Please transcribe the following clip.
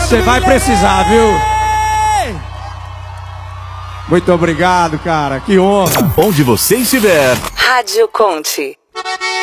Você vai precisar, viu? Muito obrigado, cara. Que honra. Onde você estiver. Rádio Conte.